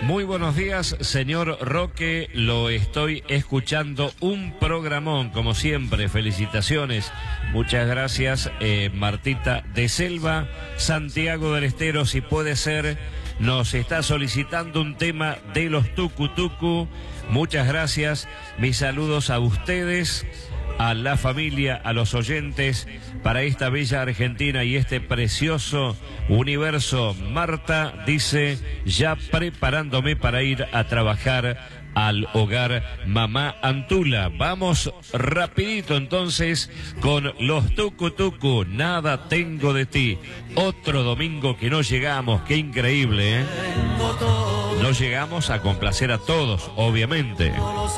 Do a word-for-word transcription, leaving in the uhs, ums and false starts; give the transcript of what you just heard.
Muy buenos días, señor Roque, lo estoy escuchando, un programón, como siempre, felicitaciones, muchas gracias, eh, Martita de Selva, Santiago del Estero, si puede ser, nos está solicitando un tema de los Tucutucu, muchas gracias, mis saludos a ustedes, a la familia, a los oyentes, para esta bella Argentina y este precioso universo. Marta dice, ya preparándome para ir a trabajar al hogar Mamá Antula. Vamos rapidito entonces con los Tucutucu, nada tengo de ti. Otro domingo que no llegamos, qué increíble, ¿eh? No llegamos a complacer a todos, obviamente.